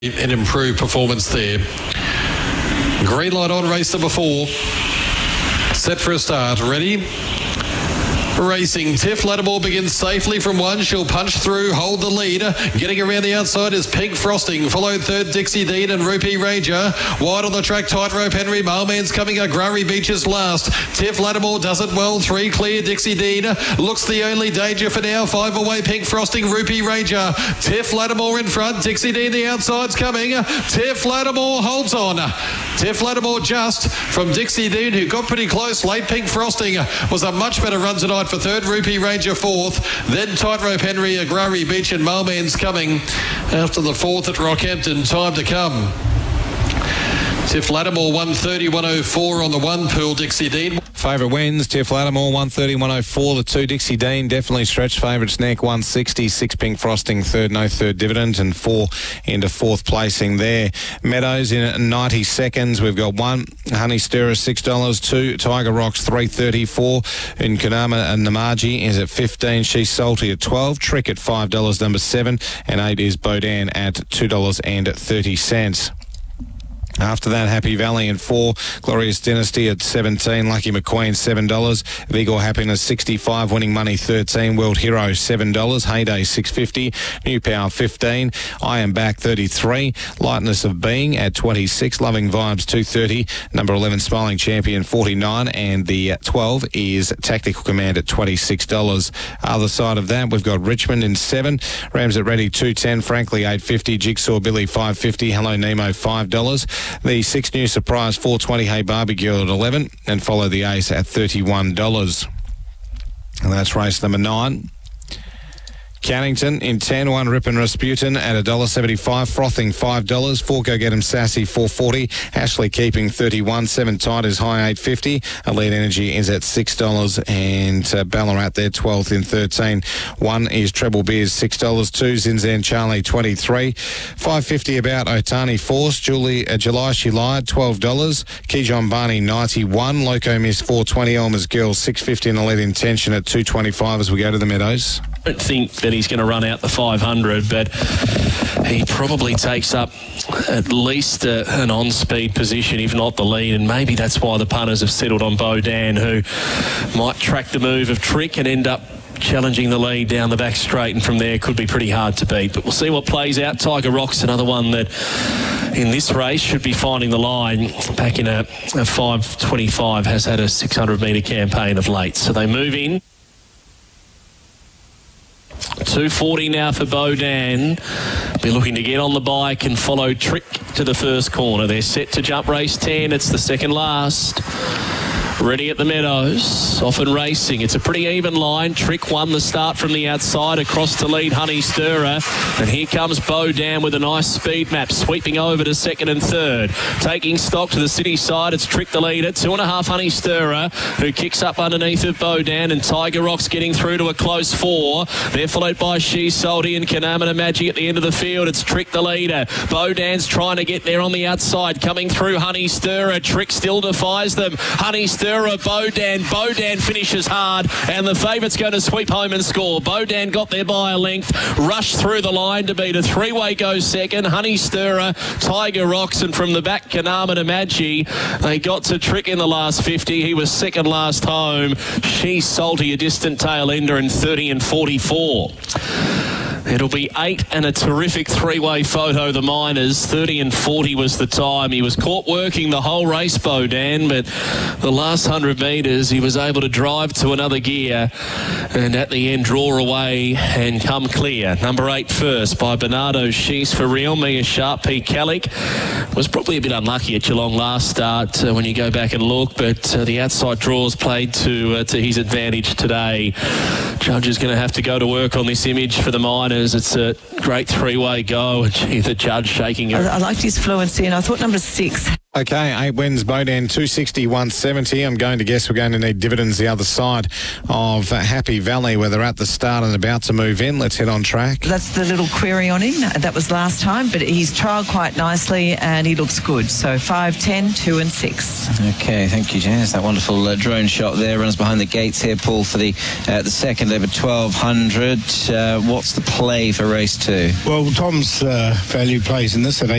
An improved performance there. Green light on race number 4. Set for a start. Ready? Racing. Tiff Lattimore begins safely from 1. She'll punch through, hold the lead. Getting around the outside is Pink Frosting. Followed third Dixie Dean and Rupee Ranger. Wide on the track, Tightrope Henry. Mailman's coming. Agrari Beach is last. Tiff Lattimore does it well. 3 clear. Dixie Dean looks the only danger for now. 5 away. Pink Frosting. Rupee Ranger. Tiff Lattimore in front. Dixie Dean the outside's coming. Tiff Lattimore holds on. Tiff Lattimore just from Dixie Dean, who got pretty close late. Pink Frosting was a much better run tonight for third. Rupee Ranger fourth. Then Tightrope Henry, Agrari Beach and Mailman's coming after the fourth at Rockhampton. Time to come. Tiff Lattimore 130-104 on the 1 pool. Dixie Dean. Favourite wins. Tiff Lattimore 130-104. The 2 Dixie Dean definitely stretched favourites. Neck 160. 6 Pink Frosting third. No third dividend and 4 into fourth placing there. Meadows in 90 seconds. We've got 1 Honey Stirrer $6. 2 Tiger Rocks $3.34. In Kanama and Namaji is at 15. She's Salty at 12. Trick at $5. Number 7 and 8 is Bodan at $2.30. After that, Happy Valley in 4, Glorious Dynasty at 17, Lucky McQueen $7, Vigor Happiness 65, Winning Money 13, World Hero $7, Heyday $6.50, New Power 15, I Am Back 33, Lightness of Being at 26, Loving Vibes $2.30, number 11 Smiling Champion $49, and the 12 is Tactical Command at $26. Other side of that, we've got Richmond in 7, Rams at Ready $2.10, Frankly $8.50, Jigsaw Billy $5.50, Hello Nemo $5. The 6 New Surprise 420 Hey Barbie Girl at 11 and Follow the Ace at $31. And that's race number 9. Cannington in 10, 1 Rip and Rasputin at $1.75, Frothing $5, 4 Go Get 'em Sassy $4.40, Ashley Keeping 31, 7 Tigers High $8.50, Elite Energy is at $6 and Ballarat there 12th in 13. 1 is Treble Beers $6, 2 Zinzan Charlie 23, $5.50 about Otani Force, July She Lied $12, Kejon Barney 91, Loco Miss 420, Elmer's Girl $6.50 and Elite Intention at $2.25 as we go to the Meadows. I don't think that he's going to run out the 500, but he probably takes up at least an on-speed position, if not the lead, and maybe that's why the punters have settled on Bodan, who might track the move of Trick and end up challenging the lead down the back straight, and from there could be pretty hard to beat. But we'll see what plays out. Tiger Rock's another one that in this race should be finding the line. Back in a 5.25, has had a 600-metre campaign of late. So they move in. 240 now for Bodan. Be looking to get on the bike and follow Trick to the first corner. They're set to jump race 10. It's the second last. Ready at the Meadows, off and racing. It's a pretty even line. Trick won the start from the outside, across to lead Honey Stirrer. And here comes Bodan with a nice speed map, sweeping over to second and third. Taking stock to the city side, it's Trick the leader. 2.5 Honey Stirrer, who kicks up underneath of Bodan, and Tiger Rock's getting through to a close 4. They're followed by She's Salty and Kanamana Magic at the end of the field. It's Trick the leader. Bodan's trying to get there on the outside, coming through Honey Stirrer. Trick still defies them. Honey Stirrer, Bodan finishes hard, and the favourite's going to sweep home and score. Bodan got there by a length, rushed through the line to beat a 3-way go second. Honey Stirrer, Tiger Rocks, and from the back, Kanama to Magi. They got to Trick in the last 50. He was second last home. She's Salty, a distant tail ender, in 30 and 44. It'll be 8 and a terrific 3-way photo. The Miners, 30 and 40 was the time. He was caught working the whole race, Bodan, but the last 100 metres he was able to drive to another gear and at the end draw away and come clear. Number 8 first by Bernardo She's for real. Mia Sharp, P. Kellick was probably a bit unlucky at Geelong last start when you go back and look, but the outside draws played to his advantage today. Judge is going to have to go to work on this image for the Miners. It's a great 3-way go. Gee, the judge shaking it. I liked his fluency, and I thought number 6. Okay, 8 wins, Bodan 260, 170. I'm going to guess we're going to need dividends the other side of Happy Valley, where they're at the start and about to move in. Let's head on track. That's the little query on him. That was last time, but he's trialled quite nicely and he looks good. So 5, 10, 2 and 6. Okay, thank you, Janice. That wonderful drone shot there. Runs behind the gates here, Paul, for the second over 1200. What's the play for race 2? Well, Tom's value plays in this at